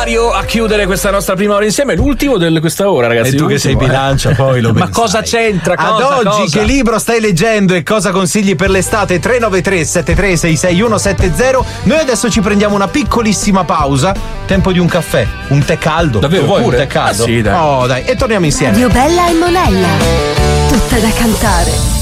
Mario a chiudere questa nostra prima ora insieme, l'ultimo di questa ora, ragazzi. E tu che sei bilancia, poi lo Ma cosa c'entra? Ad oggi che libro stai leggendo e cosa consigli per l'estate? 393 73 66170. Noi adesso ci prendiamo una piccolissima pausa, tempo di un caffè, un tè caldo. Davvero? Vuoi Pure? un tè caldo? Ah, sì, dai. Oh, dai, e torniamo insieme. Radio Bella e Monella, tutta da cantare.